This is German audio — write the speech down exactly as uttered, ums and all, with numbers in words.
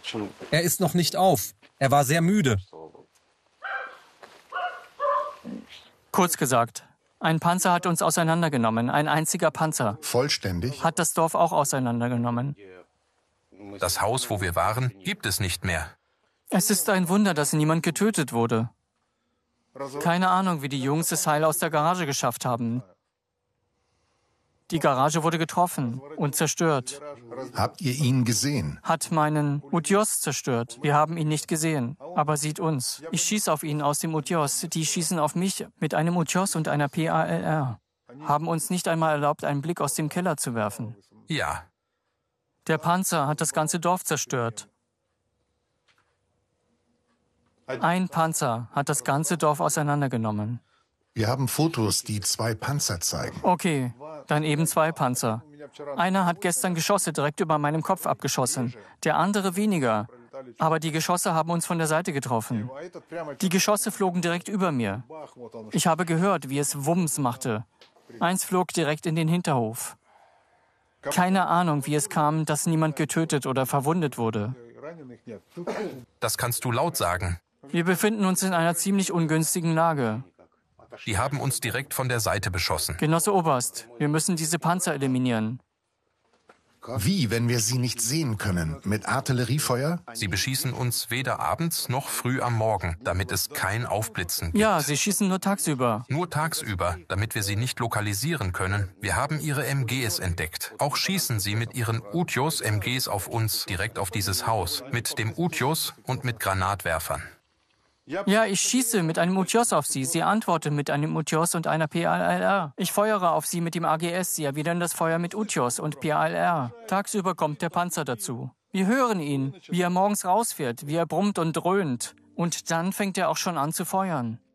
Er ist noch nicht auf. Er war sehr müde. Kurz gesagt, ein Panzer hat uns auseinandergenommen. Ein einziger Panzer. Vollständig? Hat das Dorf auch auseinandergenommen. Das Haus, wo wir waren, gibt es nicht mehr. Es ist ein Wunder, dass niemand getötet wurde. Keine Ahnung, wie die Jungs es heil aus der Garage geschafft haben. Die Garage wurde getroffen und zerstört. Habt ihr ihn gesehen? Hat meinen Utjos zerstört. Wir haben ihn nicht gesehen, aber sieht uns. Ich schieße auf ihn aus dem Utjos. Die schießen auf mich mit einem Utjos und einer P A L R. Haben uns nicht einmal erlaubt, einen Blick aus dem Keller zu werfen. Ja. Der Panzer hat das ganze Dorf zerstört. Ein Panzer hat das ganze Dorf auseinandergenommen. Wir haben Fotos, die zwei Panzer zeigen. Okay, dann eben zwei Panzer. Einer hat gestern Geschosse direkt über meinem Kopf abgeschossen, der andere weniger. Aber die Geschosse haben uns von der Seite getroffen. Die Geschosse flogen direkt über mir. Ich habe gehört, wie es Wumms machte. Eins flog direkt in den Hinterhof. Keine Ahnung, wie es kam, dass niemand getötet oder verwundet wurde. Das kannst du laut sagen. Wir befinden uns in einer ziemlich ungünstigen Lage. Die haben uns direkt von der Seite beschossen. Genosse Oberst, wir müssen diese Panzer eliminieren. Wie, wenn wir sie nicht sehen können? Mit Artilleriefeuer? Sie beschießen uns weder abends noch früh am Morgen, damit es kein Aufblitzen gibt. Ja, sie schießen nur tagsüber. Nur tagsüber, damit wir sie nicht lokalisieren können. Wir haben ihre M Gs entdeckt. Auch schießen sie mit ihren Utjos M Gs auf uns, direkt auf dieses Haus. Mit dem Utjos und mit Granatwerfern. Ja, ich schieße mit einem Utjos auf sie. Sie antworten mit einem Utjos und einer P A L R. Ich feuere auf sie mit dem A G S. Sie erwidern das Feuer mit Utjos und P A L R. Tagsüber kommt der Panzer dazu. Wir hören ihn, wie er morgens rausfährt, wie er brummt und dröhnt. Und dann fängt er auch schon an zu feuern.